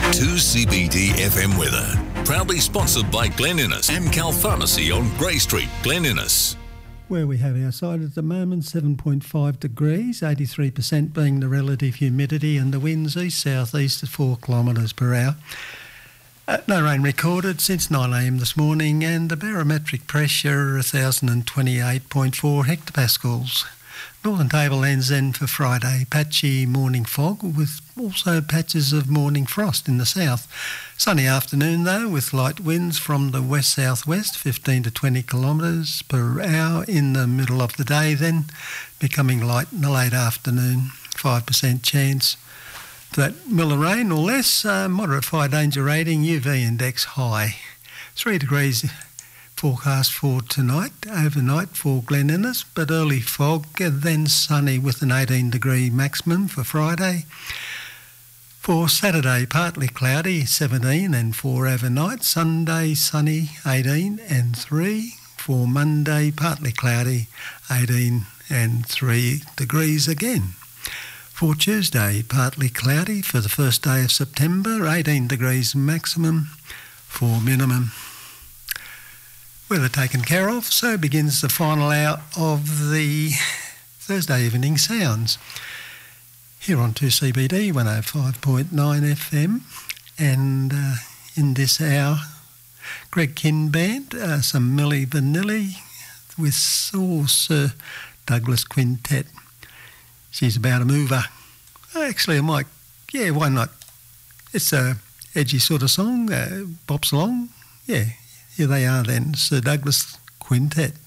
2CBD FM weather. Proudly sponsored by Glen Innes, Amcal Pharmacy on Grey Street, Glen Innes. Where we have outside at the moment, 7.5 degrees, 83% being the relative humidity, and the winds east-south-east at 4 kilometres per hour. No rain recorded since 9am this morning, and the barometric pressure 1,028.4 hectopascals. Northern Tablelands then for Friday, patchy morning fog with also patches of morning frost in the south. Sunny afternoon though, with light winds from the west-southwest, 15 to 20 kilometres per hour in the middle of the day, then becoming light in the late afternoon, 5% chance for that mill of rain or less. Moderate fire danger rating, UV index high. 3 degrees forecast for tonight, overnight for Glen Innes, but early fog, then sunny with an 18 degree maximum for Friday. For Saturday, partly cloudy, 17 and 4 overnight. Sunday, sunny, 18 and 3. For Monday, partly cloudy, 18 and 3 degrees again. For Tuesday, partly cloudy for the first day of September, 18 degrees maximum for minimum. Weather taken care of, so begins the final hour of the Thursday evening sounds. Here on 2CBD 105.9 FM, and in this hour, Greg Kinn Band, some Milli Vanilli with Sir Douglas Quintet. She's about a mover. Actually, I might, yeah, why not? It's a edgy sort of song, bops along, yeah. Here they are then, Sir Douglas Quintet.